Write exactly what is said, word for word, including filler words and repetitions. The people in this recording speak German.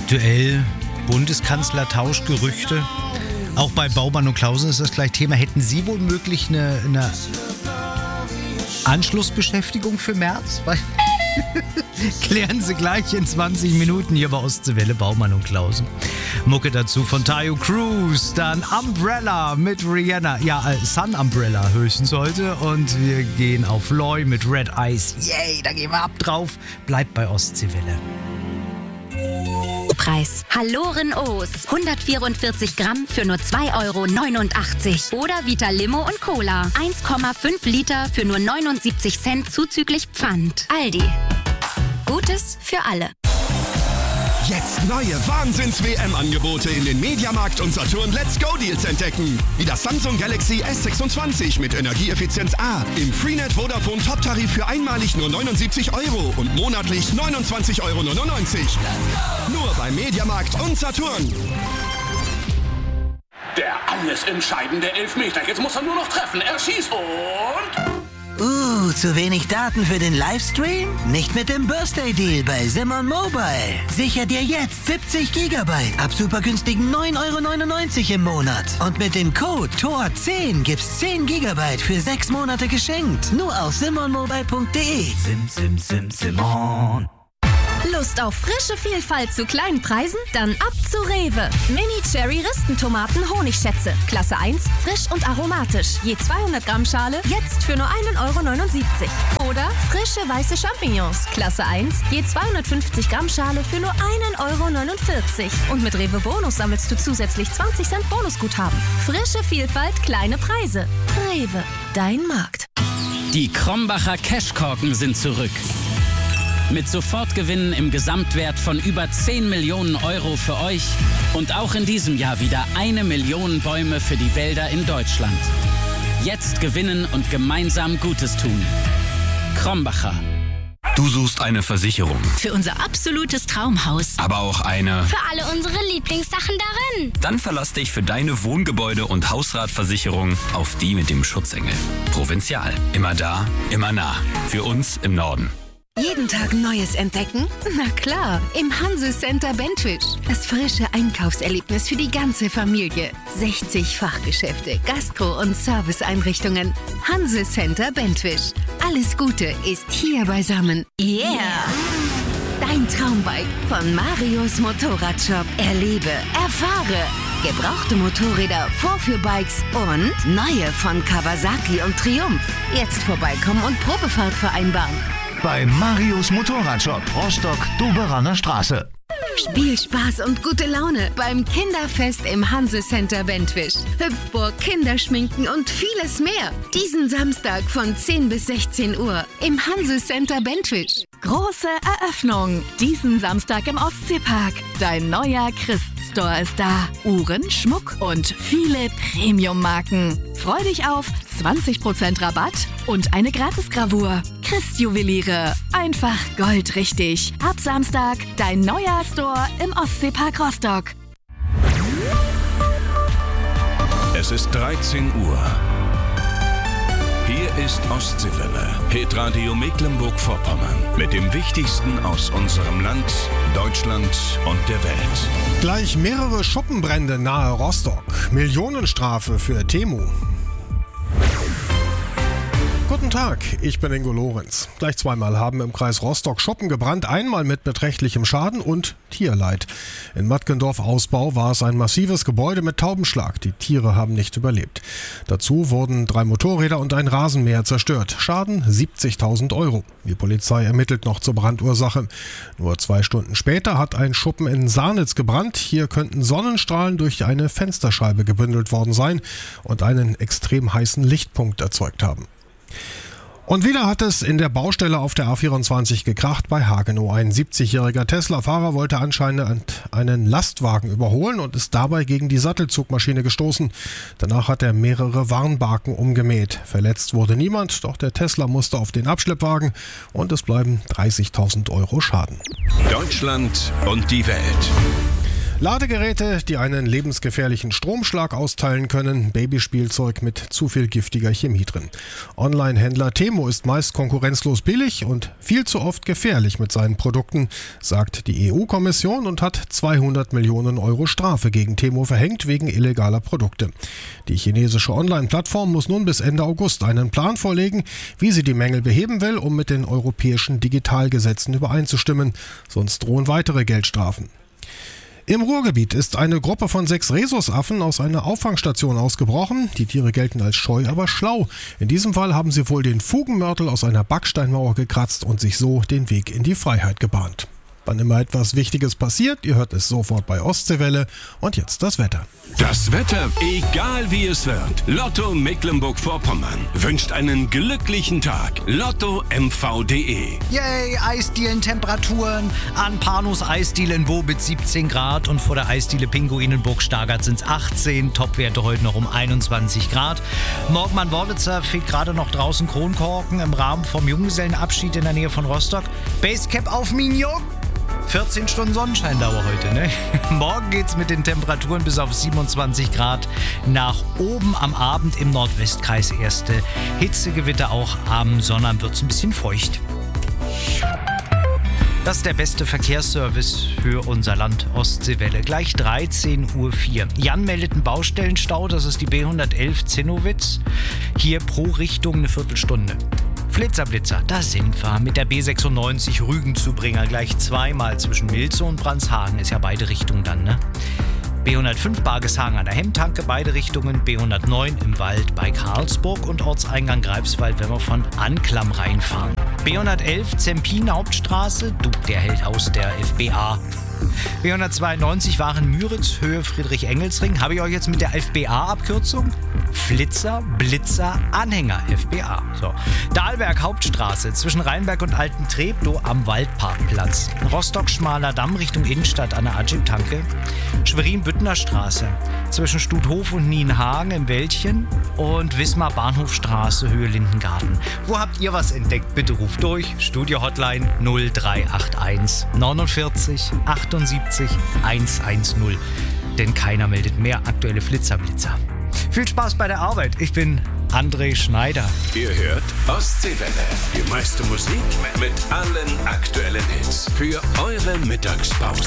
Aktuell Bundeskanzler-Tauschgerüchte. Auch bei Baumann und Klausen ist das gleich Thema. Hätten Sie womöglich eine, eine Anschlussbeschäftigung für März? Klären Sie gleich in zwanzig Minuten hier bei Ostseewelle, Baumann und Klausen. Mucke dazu von Tayo Cruz, dann Umbrella mit Rihanna. Ja, äh, Sun Umbrella höchstens heute. Und wir gehen auf Loy mit Red Eyes. Yay, da gehen wir ab drauf. Bleibt bei Ostseewelle. Preis. Halloren O's. hundertvierundvierzig Gramm für nur zwei Euro neunundachtzig. Oder Vita Limo und Cola. eins Komma fünf Liter für nur neunundsiebzig Cent zuzüglich Pfand. Aldi. Gutes für alle. Jetzt neue Wahnsinns-W M-Angebote in den Mediamarkt und Saturn Let's Go Deals entdecken. Wie das Samsung Galaxy S sechsundzwanzig mit Energieeffizienz A im Freenet Vodafone Top-Tarif für einmalig nur neunundsiebzig Euro und monatlich neunundzwanzig Euro neunundneunzig. Nur bei Mediamarkt und Saturn. Der alles entscheidende Elfmeter. Jetzt muss er nur noch treffen. Er schießt und... Uh, zu wenig Daten für den Livestream? Nicht mit dem Birthday Deal bei Simon Mobile. Sicher dir jetzt siebzig Gigabyte ab super günstigen neun Euro neunundneunzig im Monat. Und mit dem Code T O R zehn gibt's zehn Gigabyte für sechs Monate geschenkt. Nur auf simon mobile punkt de. Sim, sim, sim, Simon. Lust auf frische Vielfalt zu kleinen Preisen? Dann ab zu Rewe. Mini Cherry Ristentomaten Honigschätze. Klasse eins, frisch und aromatisch. Je zweihundert Gramm Schale, jetzt für nur ein Euro neunundsiebzig. Oder frische weiße Champignons. Klasse eins, je zweihundertfünfzig Gramm Schale für nur ein Euro neunundvierzig. Und mit Rewe Bonus sammelst du zusätzlich zwanzig Cent Bonusguthaben. Frische Vielfalt, kleine Preise. Rewe, dein Markt. Die Krombacher Cashkorken sind zurück. Mit Sofortgewinnen im Gesamtwert von über zehn Millionen Euro für euch und auch in diesem Jahr wieder eine Million Bäume für die Wälder in Deutschland. Jetzt gewinnen und gemeinsam Gutes tun. Krombacher. Du suchst eine Versicherung. Für unser absolutes Traumhaus. Aber auch eine... Für alle unsere Lieblingssachen darin. Dann verlass dich für deine Wohngebäude- und Hausratversicherung auf die mit dem Schutzengel. Provinzial. Immer da, immer nah. Für uns im Norden. Jeden Tag Neues entdecken? Na klar, im Hanse Center Bentwisch. Das frische Einkaufserlebnis für die ganze Familie. sechzig Fachgeschäfte, Gastro- und Serviceeinrichtungen. Hanse Center Bentwisch. Alles Gute ist hier beisammen. Yeah! Dein Traumbike von Marius Motorradshop. Erlebe, erfahre. Gebrauchte Motorräder, Vorführbikes und neue von Kawasaki und Triumph. Jetzt vorbeikommen und Probefahrt vereinbaren. Bei Marius Motorradshop, Rostock-Doberaner Straße. Spielspaß und gute Laune beim Kinderfest im Hanse Center Bentwisch. Hüpfburg, Kinderschminken und vieles mehr. Diesen Samstag von zehn bis sechzehn Uhr im Hanse Center Bentwisch. Große Eröffnung. Diesen Samstag im Ostseepark. Dein neuer Christstore ist da. Uhren, Schmuck und viele Premium-Marken. Freu dich auf zwanzig Prozent Rabatt und eine Gratisgravur. Christjuweliere. Einfach goldrichtig. Ab Samstag dein neuer Store im Ostseepark Rostock. Es ist dreizehn Uhr. Hier ist Ostseewelle, Hitradio Mecklenburg-Vorpommern. Mit dem Wichtigsten aus unserem Land, Deutschland und der Welt. Gleich mehrere Schuppenbrände nahe Rostock. Millionenstrafe für Temu. Guten Tag, ich bin Ingo Lorenz. Gleich zweimal haben im Kreis Rostock Schuppen gebrannt, einmal mit beträchtlichem Schaden und Tierleid. In Matkendorf-Ausbau war es ein massives Gebäude mit Taubenschlag. Die Tiere haben nicht überlebt. Dazu wurden drei Motorräder und ein Rasenmäher zerstört. Schaden siebzigtausend Euro. Die Polizei ermittelt noch zur Brandursache. Nur zwei Stunden später hat ein Schuppen in Sarnitz gebrannt. Hier könnten Sonnenstrahlen durch eine Fensterscheibe gebündelt worden sein und einen extrem heißen Lichtpunkt erzeugt haben. Und wieder hat es in der Baustelle auf der A vierundzwanzig gekracht bei Hagenow. Ein siebzigjähriger Tesla-Fahrer wollte anscheinend einen Lastwagen überholen und ist dabei gegen die Sattelzugmaschine gestoßen. Danach hat er mehrere Warnbarken umgemäht. Verletzt wurde niemand, doch der Tesla musste auf den Abschleppwagen und es bleiben dreißigtausend Euro Schaden. Deutschland und die Welt. Ladegeräte, die einen lebensgefährlichen Stromschlag austeilen können, Babyspielzeug mit zu viel giftiger Chemie drin. Online-Händler Temu ist meist konkurrenzlos billig und viel zu oft gefährlich mit seinen Produkten, sagt die E U-Kommission und hat zweihundert Millionen Euro Strafe gegen Temu verhängt wegen illegaler Produkte. Die chinesische Online-Plattform muss nun bis Ende August einen Plan vorlegen, wie sie die Mängel beheben will, um mit den europäischen Digitalgesetzen übereinzustimmen, sonst drohen weitere Geldstrafen. Im Ruhrgebiet ist eine Gruppe von sechs Rhesusaffen aus einer Auffangstation ausgebrochen. Die Tiere gelten als scheu, aber schlau. In diesem Fall haben sie wohl den Fugenmörtel aus einer Backsteinmauer gekratzt und sich so den Weg in die Freiheit gebahnt. Wann immer etwas Wichtiges passiert, ihr hört es sofort bei Ostseewelle. Und jetzt das Wetter. Das Wetter, egal wie es wird. Lotto Mecklenburg-Vorpommern wünscht einen glücklichen Tag. Lotto M V punkt de. Yay, Eisdielentemperaturen. An Panus Eisdiele in Wobitz siebzehn Grad und vor der Eisdiele Pinguinenburg Stargard sind es achtzehn. Topwerte heute noch um einundzwanzig Grad. Morgmann Worditzer fegt gerade noch draußen Kronkorken im Rahmen vom Junggesellenabschied in der Nähe von Rostock. Basecap auf Mignon. vierzehn Stunden Sonnenscheindauer heute, ne? Morgen geht's mit den Temperaturen bis auf siebenundzwanzig Grad nach oben. Am Abend im Nordwestkreis erste Hitzegewitter. Auch am Sonnabend wird's ein bisschen feucht. Das ist der beste Verkehrsservice für unser Land Ostseewelle. Gleich dreizehn Uhr vier. Jan meldet einen Baustellenstau, das ist die B hundertelf Zinnowitz. Hier pro Richtung eine Viertelstunde. Flitzerblitzer, da sind wir mit der B sechsundneunzig Rügenzubringer gleich zweimal zwischen Milze und Brandshagen, ist ja beide Richtungen dann, ne? B hundertfünf Bargeshagen an der Hemmtanke, beide Richtungen, B hundertneun im Wald bei Karlsburg und Ortseingang Greifswald, wenn wir von Anklam reinfahren. B hundertelf Zempin Hauptstraße, du, der hält aus der F B A. B hundertzweiundneunzig Waren-Müritz, Höhe Friedrich-Engels-Ring. Habe ich euch jetzt mit der F B A-Abkürzung? Flitzer, Blitzer, Anhänger, F B A. So. Dahlberg Hauptstraße zwischen Rheinberg und Alten Treptow am Waldparkplatz. Rostock-Schmaler Damm Richtung Innenstadt an der Ajib-Tanke. Schwerin-Büttner Straße zwischen Stuthof und Nienhagen im Wäldchen. Und Wismar-Bahnhofstraße, Höhe Lindengarten. Wo habt ihr was entdeckt? Bitte ruft durch. Studio-Hotline null drei acht eins neunundvierzig achtundsiebzig hundertzehn. Denn keiner meldet mehr aktuelle Flitzerblitzer. Viel Spaß bei der Arbeit. Ich bin André Schneider. Ihr hört Ostseewelle. Die meiste Musik mit allen aktuellen Hits für eure Mittagspause.